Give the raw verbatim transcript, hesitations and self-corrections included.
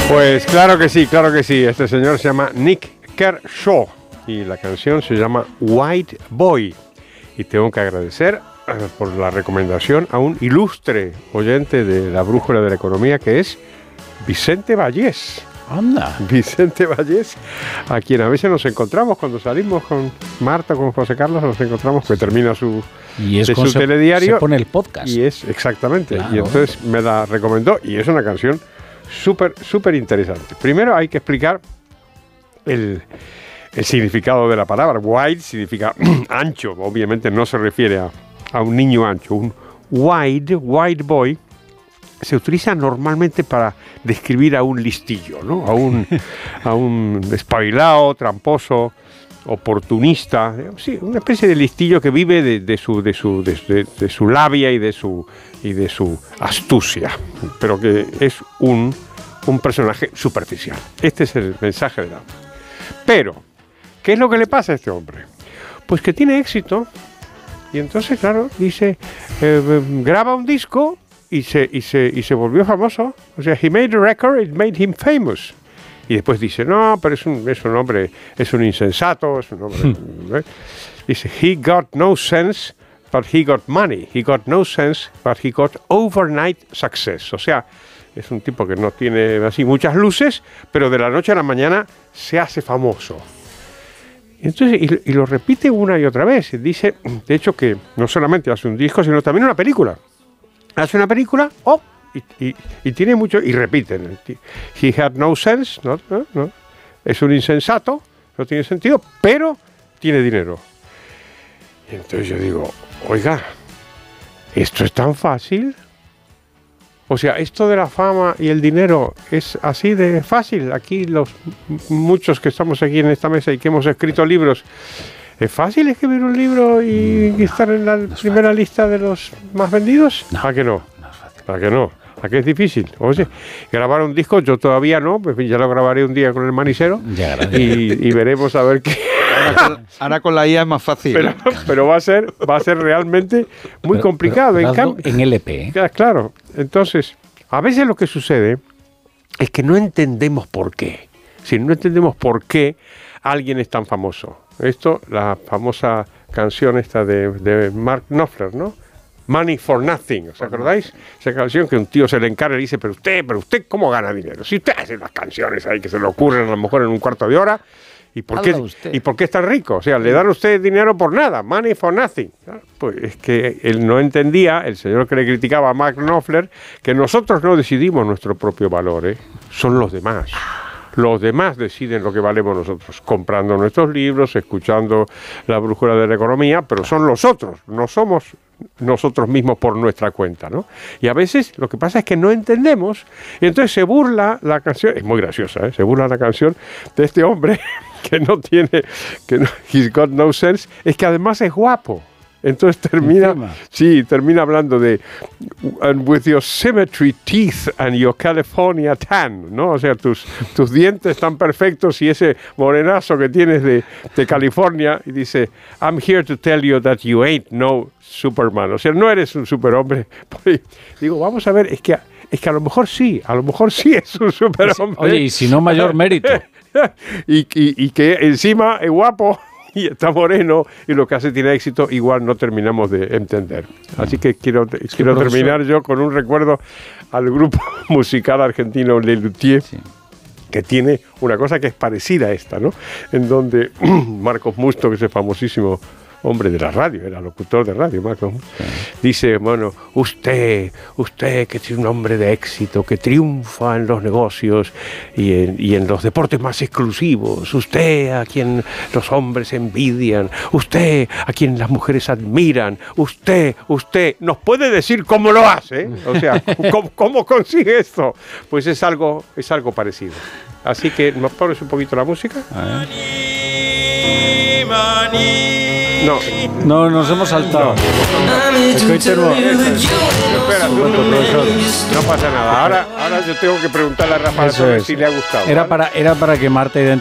Pues claro que sí, claro que sí. Este señor se llama Nick Kershaw y la canción se llama White Boy. Y tengo que agradecer eh, por la recomendación a un ilustre oyente de la Brújula de la Economía, que es Vicente Vallés. Anda. Vicente Vallés, a quien a veces nos encontramos cuando salimos con Marta, con José Carlos, nos encontramos, que termina su, y es de su se, telediario. Se pone el podcast. Y es, exactamente. Claro. Y entonces me la recomendó y es una canción súper, súper interesante. Primero hay que explicar el, el significado de la palabra. Wide significa ancho. Obviamente no se refiere a, a un niño ancho. Un wide, wide boy, se utiliza normalmente para describir a un listillo, ¿no? A un, a un espabilado, tramposo, oportunista, sí, una especie de listillo que vive de, de su, de su, de, de, de su labia y de su y de su astucia, pero que es un, un personaje superficial. Este es el mensaje de la. Pero, ¿qué es lo que le pasa a este hombre? Pues que tiene éxito y entonces, claro, dice, eh, graba un disco. Y se, y, se, y se volvió famoso. O sea, he made a record, it made him famous. Y después dice, no, pero es un, es un hombre, es un insensato, es un hombre... ¿eh? Dice, he got no sense, but he got money. He got no sense, but he got overnight success. O sea, es un tipo que no tiene así muchas luces, pero de la noche a la mañana se hace famoso. Entonces, y, y lo repite una y otra vez. Dice, de hecho, que no solamente hace un disco, sino también una película. Hace una película, oh, y, y, y tiene mucho, y repiten. He had no sense, no, no, no. Es un insensato, no tiene sentido, pero tiene dinero. Y entonces yo digo, oiga, ¿esto es tan fácil? O sea, esto de la fama y el dinero es así de fácil. Aquí los muchos que estamos aquí en esta mesa y que hemos escrito libros, ¿es fácil escribir un libro y, y estar en la no primera fácil. Lista de los más vendidos? No, ¿A que no? No es fácil. ¿A que no? ¿A que es difícil? Oye, grabar un disco, yo todavía no, pues ya lo grabaré un día con el manicero y, y veremos a ver qué. Ahora con, ahora con la I A es más fácil. Pero, pero va a ser, va a ser realmente muy pero, complicado. Pero, pero en, cam- en L P. ¿eh? Claro, entonces, a veces lo que sucede es que no entendemos por qué. Si no entendemos por qué alguien es tan famoso. Esto, la famosa canción esta de, de Mark Knopfler, ¿no? Money for Nothing, ¿os acordáis? Esa canción que un tío se le encarga y dice, pero usted, pero usted, ¿cómo gana dinero? Si usted hace las canciones ahí que se le ocurren a lo mejor en un cuarto de hora, ¿y por qué, ¿y por qué es tan rico? O sea, le dan a usted dinero por nada, money for nothing. Pues es que él no entendía, el señor que le criticaba a Mark Knopfler, que nosotros no decidimos nuestro propio valor, ¿eh? Son los demás. Los demás deciden lo que valemos nosotros, comprando nuestros libros, escuchando la Brújula de la Economía, pero son los otros, no somos nosotros mismos por nuestra cuenta, ¿no? Y a veces lo que pasa es que no entendemos, y entonces se burla la canción, es muy graciosa, ¿eh? Se burla la canción de este hombre que no tiene, que no, he's got no sense, es que además es guapo. Entonces termina, Encima. sí, termina hablando de and with your symmetry teeth and your California tan, ¿no? O sea, tus, tus dientes tan perfectos y ese morenazo que tienes de, de California, y dice, I'm here to tell you that you ain't no Superman. O sea, no eres un superhombre. Digo, vamos a ver, es que, es que a lo mejor sí, a lo mejor sí es un superhombre. Oye, y si no, mayor mérito. y, y, y que encima es guapo. Y está moreno y lo que hace tiene éxito, igual no terminamos de entender. Así que quiero, quiero sí, terminar yo con un recuerdo al grupo musical argentino Le Luthier, sí. que tiene una cosa que es parecida a esta, ¿no? En donde Marcos Musto, que es el famosísimo hombre de la radio, era locutor de radio, Marcos, sí. dice, bueno, usted, usted que es un hombre de éxito, que triunfa en los negocios y en, y en los deportes más exclusivos, usted a quien los hombres envidian, usted a quien las mujeres admiran, usted, usted, ¿nos puede decir cómo lo hace? O sea, ¿cómo, cómo consigue esto? Pues es algo, es algo parecido. Así que, ¿nos pones un poquito la música? A ver. No. No, nos hemos saltado. No. Es que hoy tengo... Espera, tú, no pasa nada. Ahora, ahora yo tengo que preguntarle a Rafa a ver si le ha gustado. Era, ¿vale? para, era para que Marta